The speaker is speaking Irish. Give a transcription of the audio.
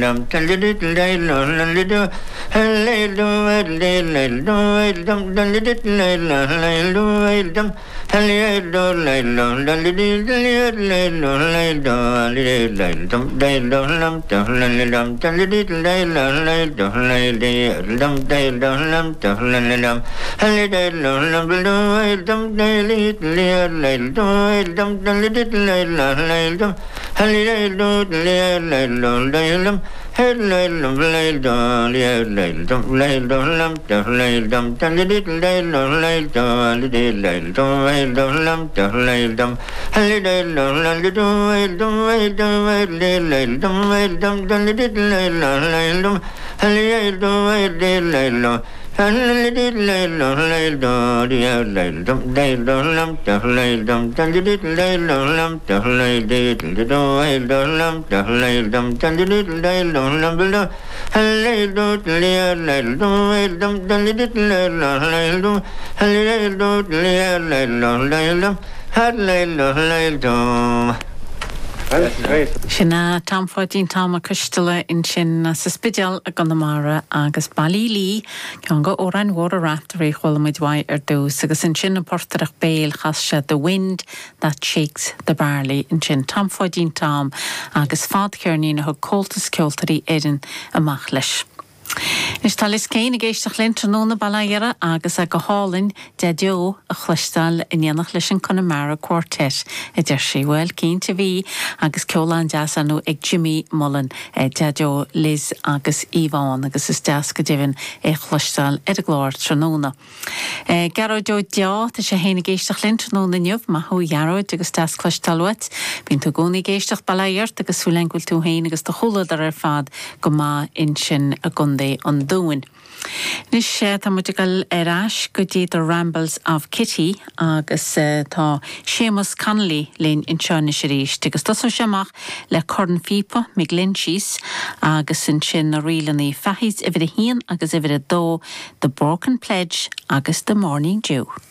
Dum Sinna tamfáidín táma cistile in sin sa spideal a Connemara agus Ballylí cean go órain mhór a rátarí chulamidhaid dús agus in sin na portarach béal chaise The Wind That Shakes the Barley in sin tamfáidín tám agus fad cearní na thug coltas ceoltarí éireann amach leis. Is tal is céin a géisteach lintranóna balayara agus a go hálinn dedio a chluistal in dhéanach leis an Connemara Quartet a deir sé bhfuil cínta bhí agus ceolán deas anú ag Jimmy Mullen dedio Liz agus Iván agus is deas go dtíhann chluistal ar a glóir tróna. Garó deo deá tá sé héna géisteach lintranóna nniuh má thu jarróid agus deas chluistalwat bín tú gcónaí géisteach balayart agus súlengúil tú héin agus do chuladar ar fad go má in sin a gundé an dúin. Nis sé tá muidigal arás go dtí the Rambles of Kitty agus tá Seamus Connolly linn in seána sé ríist agus tá seamach le Corn Fipa mig Lynchis agus in sin na rialaí fehís i bhir a hían agus i bhir a dó The Broken Pledge agus The Morning Dew.